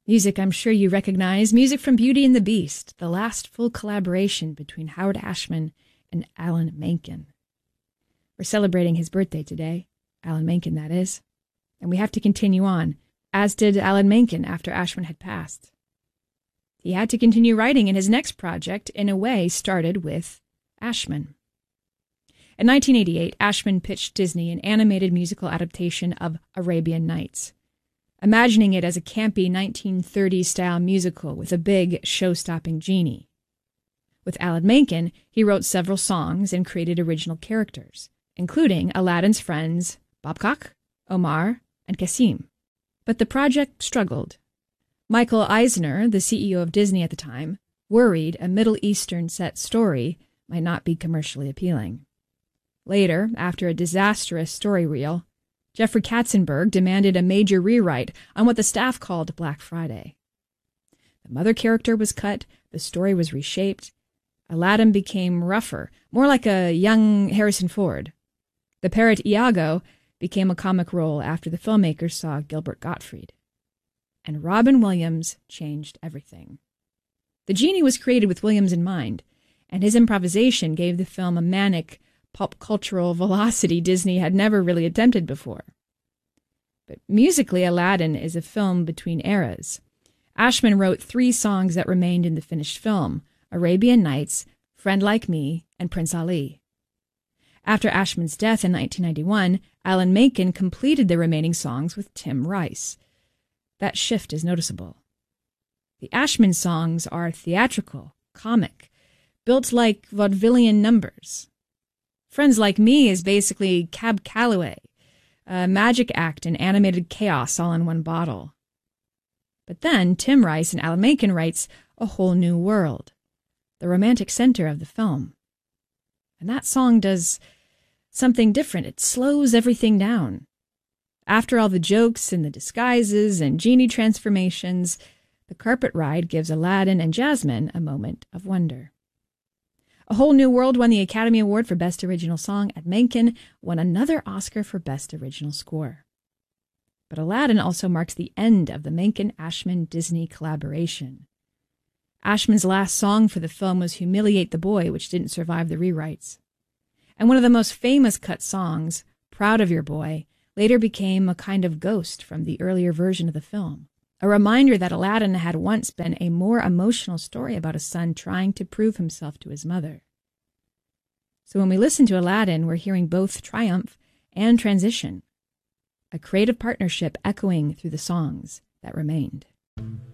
Music I'm sure you recognize, music from Beauty and the Beast, the last full collaboration between Howard Ashman and Alan Menken. We're celebrating his birthday today, Alan Menken, that is, and we have to continue on, as did Alan Menken after Ashman had passed. He had to continue writing, and his next project, in a way, started with Ashman. In 1988, Ashman pitched Disney an animated musical adaptation of Arabian Nights, imagining it as a campy 1930s-style musical with a big, show-stopping genie. With Alan Menken, he wrote several songs and created original characters, including Aladdin's friends Babcock, Omar, and Cassim. But the project struggled. Michael Eisner, the CEO of Disney at the time, worried a Middle Eastern-set story might not be commercially appealing. Later, after a disastrous story reel, Jeffrey Katzenberg demanded a major rewrite on what the staff called Black Friday. The mother character was cut, the story was reshaped. Aladdin became rougher, more like a young Harrison Ford. The parrot Iago became a comic role after the filmmakers saw Gilbert Gottfried. And Robin Williams changed everything. The genie was created with Williams in mind, and his improvisation gave the film a manic, pop cultural velocity Disney had never really attempted before. But musically, Aladdin is a film between eras. Ashman wrote 3 songs that remained in the finished film: Arabian Nights, Friend Like Me, and Prince Ali. After Ashman's death in 1991, Alan Menken completed the remaining songs with Tim Rice. That shift is noticeable. The Ashman songs are theatrical, comic, built like vaudevillian numbers. Friends Like Me is basically Cab Calloway, a magic act and animated chaos all in one bottle. But then Tim Rice and Alan Menken writes A Whole New World, the romantic center of the film. And that song does something different. It slows everything down. After all the jokes and the disguises and genie transformations, the carpet ride gives Aladdin and Jasmine a moment of wonder. A Whole New World won the Academy Award for Best Original Song, and Menken won another Oscar for Best Original Score. But Aladdin also marks the end of the Menken-Ashman-Disney collaboration. Ashman's last song for the film was Humiliate the Boy, which didn't survive the rewrites. And one of the most famous cut songs, Proud of Your Boy, later became a kind of ghost from the earlier version of the film. A reminder that Aladdin had once been a more emotional story about a son trying to prove himself to his mother. So when we listen to Aladdin, we're hearing both triumph and transition, a creative partnership echoing through the songs that remained.